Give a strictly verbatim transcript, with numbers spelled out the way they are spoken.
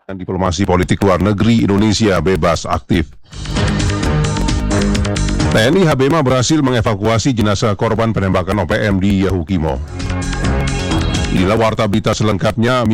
Diplomasi politik luar negeri Indonesia bebas aktif. T N I Habema berhasil mengevakuasi jenazah korban penembakan O P M di Yahukimo. Inilah warta berita selengkapnya.